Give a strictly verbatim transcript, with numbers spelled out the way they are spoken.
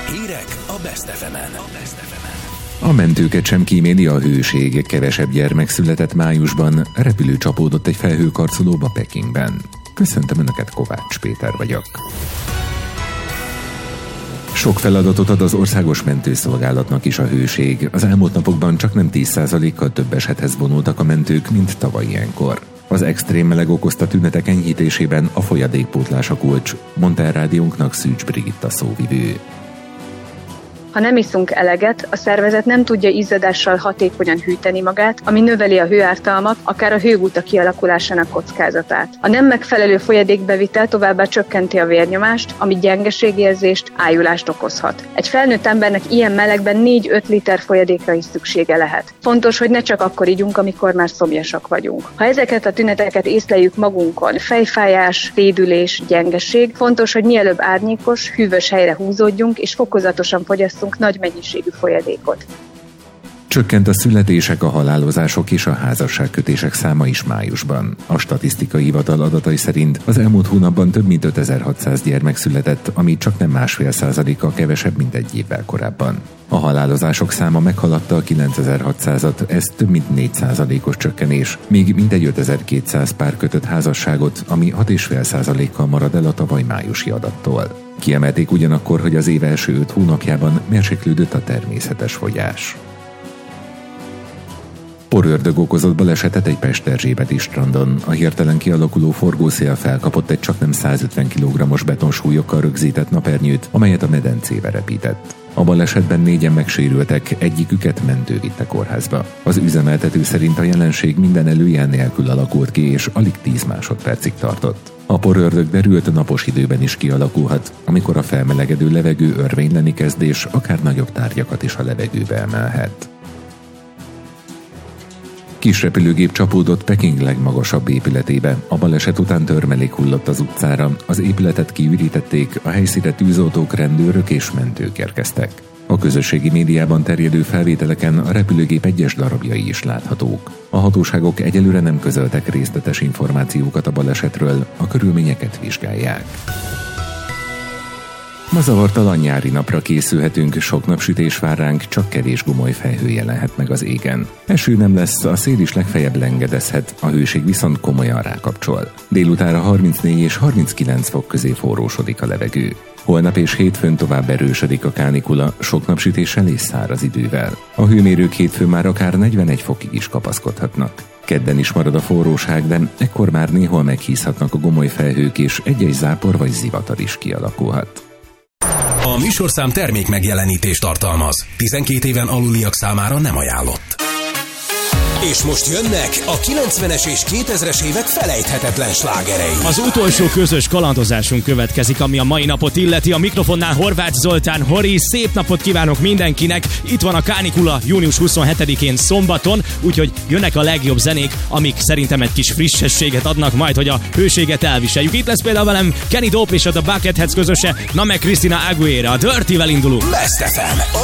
Hírek a Best ef emen. A mentőket sem kíméli a hőség, kevesebb gyermek született májusban, repülő csapódott egy felhőkarcolóba Pekingben. Köszöntöm Önöket, Kovács Péter vagyok. Sok feladatot ad az országos mentőszolgálatnak is a hőség. Az elmúlt napokban csak nem tíz százalékkal több esethez vonultak a mentők, mint tavaly ilyenkor. Az extrém meleg okozta tünetek enyhítésében a folyadékpótlás a kulcs, mondta el rádiónknak Szűcs Brigitta szóvivő. Ha nem iszunk eleget, a szervezet nem tudja izzadással hatékonyan hűteni magát, ami növeli a hőártalmat, akár a hőguta kialakulásának kockázatát. A nem megfelelő folyadékbevitel továbbá csökkenti a vérnyomást, ami gyengeségérzést, ájulást okozhat. Egy felnőtt embernek ilyen melegben négy-öt liter folyadékra is szüksége lehet. Fontos, hogy ne csak akkor igyunk, amikor már szomjasak vagyunk. Ha ezeket a tüneteket észleljük magunkon, fejfájás, rédülés, gyengeség, fontos, hogy mielőbb árnyékos, hűvös helyre húzódjunk és fokozatosan fogyasszunk nagy mennyiségű folyadékot. Csökkent a születések, a halálozások és a házasságkötések száma is májusban. A statisztikai hivatal adatai szerint az elmúlt hónapban több mint ötezer-hatszáz gyermek született, ami csak nem másfél százalékkal kevesebb, mint egy évvel korábban. A halálozások száma meghaladta a kilencezer-hatszázat, ez több mint négy százalékos csökkenés, míg mintegy ötezer-kétszáz pár kötött házasságot, ami hat egész öt százalékkal marad el a tavaly májusi adattól. Kiemelték ugyanakkor, hogy az év első öt hónapjában mérséklődött a természetes fogyás. Porördög okozott balesetet egy pesterzsébeti strandon. A hirtelen kialakuló forgószél felkapott egy csaknem százötven kilogrammos betonsúlyokkal rögzített napernyőt, amelyet a medencébe repített. A balesetben négyen megsérültek, egyiküket mentő vitte kórházba. Az üzemeltető szerint a jelenség minden előjel nélkül alakult ki, és alig tíz másodpercig tartott. A porördög derült napos időben is kialakulhat, amikor a felmelegedő levegő örvényleni kezd, és akár nagyobb tárgyakat is a levegőbe emelhet. Kis repülőgép csapódott Peking legmagasabb épületébe. A baleset után törmelék hullott az utcára, az épületet kiürítették, a helyszínre tűzoltók, rendőrök és mentők érkeztek. A közösségi médiában terjedő felvételeken a repülőgép egyes darabjai is láthatók. A hatóságok egyelőre nem közöltek részletes információkat a balesetről, a körülményeket vizsgálják. Ma zavartalan nyári napra készülhetünk, sok napsütés vár ránk, csak kevés gomoly felhő jelenhet meg az égen. Eső nem lesz, a szél is legfeljebb lengedezhet, a hőség viszont komolyan rákapcsol. Délutánra harmincnégy és harminckilenc fok közé forrósodik a levegő. Holnap és hétfőn tovább erősödik a kánikula, sok napsütéssel és száraz idővel. A hőmérők hétfőn már akár negyvenegy fokig is kapaszkodhatnak. Kedden is marad a forróság, de ekkor már néhol meghízhatnak a gomoly felhők, és egy-egy zápor vagy zivatar is kialakulhat. A műsorszám termék megjelenítést tartalmaz. tizenkét éven aluliak számára nem ajánlott. És most jönnek a kilencvenes és kétezres évek felejthetetlen slágerei. Az utolsó közös kalandozásunk következik, ami a mai napot illeti. A mikrofonnál Horváth Zoltán, Hori, szép napot kívánok mindenkinek. Itt van a kánikula június huszonhetedikén szombaton, úgyhogy jönnek a legjobb zenék, amik szerintem egy kis frissességet adnak majd, hogy a hőséget elviseljük. Itt lesz például velem Kenny Dope és a The Bucketheads közöse, na meg Christina Aguilera. A Dirty-vel indulunk. Best ef em, a